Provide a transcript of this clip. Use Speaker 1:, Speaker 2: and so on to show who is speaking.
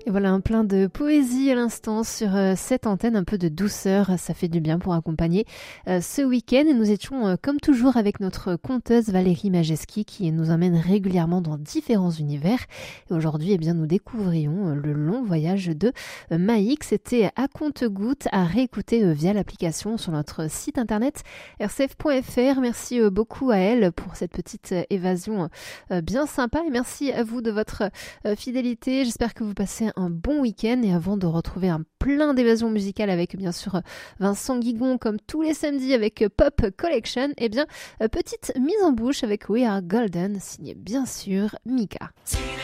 Speaker 1: Et voilà, un plein de poésie à l'instant sur cette antenne, un peu de douceur, ça fait du bien pour accompagner ce week-end. Et nous étions comme toujours avec notre conteuse Valérie Majeski qui nous emmène régulièrement dans différents univers. Et aujourd'hui, eh bien, nous découvrions le long voyage de Maïk. C'était à compte-gouttes à réécouter via l'application sur notre site internet rcf.fr. Merci beaucoup à elle pour cette petite évasion bien sympa. Et merci à vous de votre fidélité. J'espère que vous passez un bon week-end et avant de retrouver un plein d'évasions musicales avec bien sûr Vincent Guigon comme tous les samedis avec Pop Collection, et bien petite mise en bouche avec We Are Golden signé bien sûr Mika.